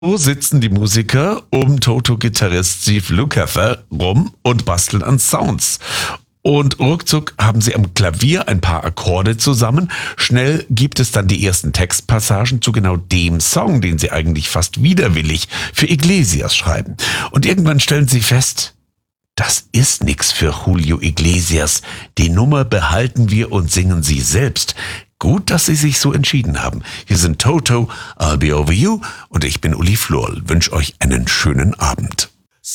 So sitzen die Musiker um Toto-Gitarrist Steve Lukather rum und basteln an Sounds. Und ruckzuck haben sie am Klavier ein paar Akkorde zusammen. Schnell gibt es dann die ersten Textpassagen zu genau dem Song, den sie eigentlich fast widerwillig für Iglesias schreiben. Und irgendwann stellen sie fest, das ist nix für Julio Iglesias. Die Nummer behalten wir und singen sie selbst. Gut, dass sie sich so entschieden haben. Hier sind Toto, I'll Be Over You und ich bin Uli Florl. Wünsche euch einen schönen Abend.